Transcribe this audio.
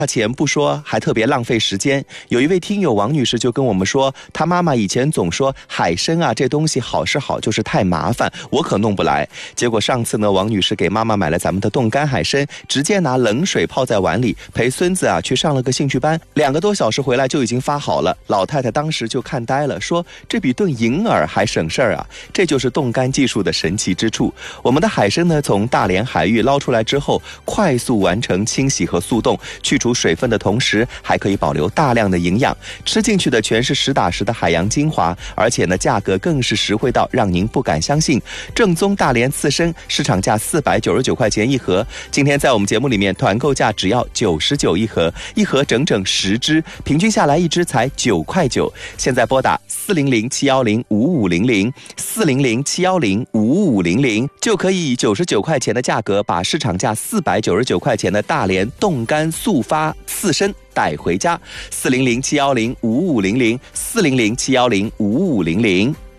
钱不说，还特别浪费时间。有一位听友王女士就跟我们说，她妈妈以前总说海参啊这东西好是好，就是太麻烦，我可弄不来。结果上次呢，王女士给妈妈买了咱们的冻干海参，直接拿冷水泡在碗里，陪孙子啊去上了个兴趣班，2个多小时回来就已经发好了。老太太当时就看呆了，说这比炖银耳还省事儿啊！这就是冻干技术的神奇之处。我们的海参呢，从大连海域捞出来之后，快速完成清洗和速冻，去除水分的同时，还可以保留大量的营养，吃进去的全是实打实的海洋精华，而且呢，价格更是实惠到让您不敢相信。正宗大连刺身，市场价499块钱一盒，今天在我们节目里面团购价只要99一盒，一盒整整10只，平均下来一只才9块9。现在拨打400-710-5500，400-710-5500，就可以以99块钱的价格把市场价499块钱的大连冻干速发刺身带回家。400-710-5500，400-710-5500。